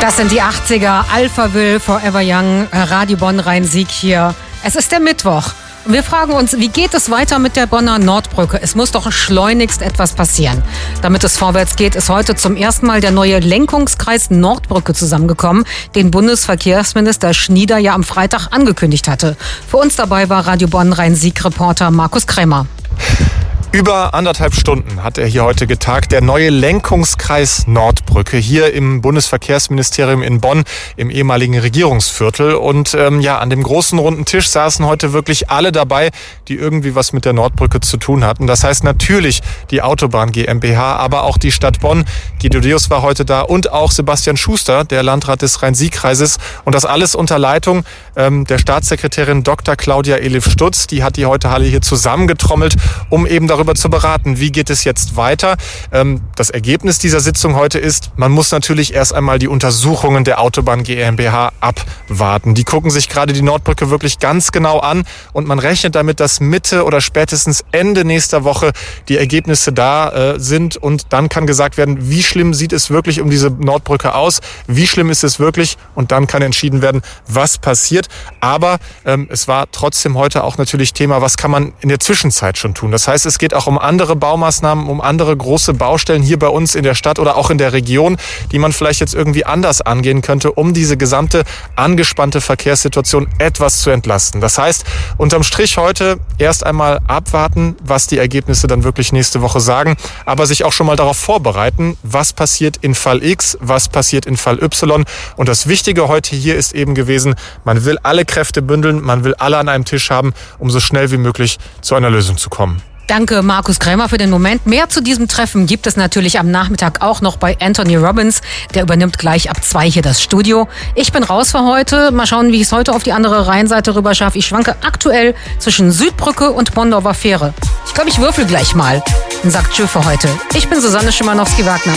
Das sind die 80er, Alphaville, Forever Young, Radio Bonn, Rhein-Sieg hier. Es ist der Mittwoch. Und wir fragen uns, wie geht es weiter mit der Bonner Nordbrücke? Es muss doch schleunigst etwas passieren. Damit es vorwärts geht, ist heute zum ersten Mal der neue Lenkungskreis Nordbrücke zusammengekommen, den Bundesverkehrsminister Schnieder ja am Freitag angekündigt hatte. Für uns dabei war Radio Bonn Rhein-Sieg-Reporter Markus Krämer. Über 1,5 Stunden hat er hier heute getagt, der neue Lenkungskreis Nordbrücke hier im Bundesverkehrsministerium in Bonn, im ehemaligen Regierungsviertel. Und an dem großen runden Tisch saßen heute wirklich alle dabei, die irgendwie was mit der Nordbrücke zu tun hatten. Das heißt natürlich die Autobahn GmbH, aber auch die Stadt Bonn. Guido Deus war heute da und auch Sebastian Schuster, der Landrat des Rhein-Sieg-Kreises. Und das alles unter Leitung der Staatssekretärin Dr. Claudia Eliff-Stutz. Die hat die heute alle hier zusammengetrommelt, um eben darüber zu beraten, wie geht es jetzt weiter. Das Ergebnis dieser Sitzung heute ist, man muss natürlich erst einmal die Untersuchungen der Autobahn GmbH abwarten. Die gucken sich gerade die Nordbrücke wirklich ganz genau an und man rechnet damit, dass Mitte oder spätestens Ende nächster Woche die Ergebnisse da sind und dann kann gesagt werden, wie schlimm sieht es wirklich um diese Nordbrücke aus, wie schlimm ist es wirklich und dann kann entschieden werden, was passiert. Aber es war trotzdem heute auch natürlich Thema, was kann man in der Zwischenzeit schon tun. Das heißt, es geht auch um andere Baumaßnahmen, um andere große Baustellen hier bei uns in der Stadt oder auch in der Region, die man vielleicht jetzt irgendwie anders angehen könnte, um diese gesamte angespannte Verkehrssituation etwas zu entlasten. Das heißt, unterm Strich heute erst einmal abwarten, was die Ergebnisse dann wirklich nächste Woche sagen, aber sich auch schon mal darauf vorbereiten, was passiert in Fall X, was passiert in Fall Y. Und das Wichtige heute hier ist eben gewesen, man will alle Kräfte bündeln, man will alle an einem Tisch haben, um so schnell wie möglich zu einer Lösung zu kommen. Danke, Markus Krämer, für den Moment. Mehr zu diesem Treffen gibt es natürlich am Nachmittag auch noch bei Anthony Robbins. Der übernimmt gleich ab 2 hier das Studio. Ich bin raus für heute. Mal schauen, wie ich es heute auf die andere Rheinseite rüber schaffe. Ich schwanke aktuell zwischen Südbrücke und Bonndorfer Fähre. Ich glaube, ich würfel gleich mal und sag Tschö für heute. Ich bin Susanne Schimanowski-Wagner.